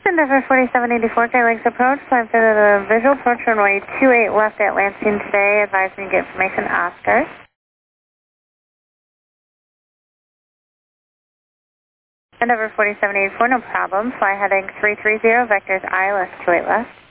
Endeavor 4784, K-Links approach. Flight to the visual approach runway 28 left at Lansing today. Advise me to get information, Oscar. Endeavor 4784, no problem. Fly heading 330, vectors ILS 28 left.